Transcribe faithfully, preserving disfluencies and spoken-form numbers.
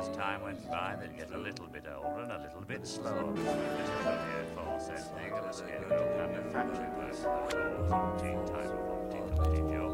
as time went by, they'd get a little bit older and a little bit slower. This is what the false thing of the scarecrow kind of factory work. Those old teen type of old teen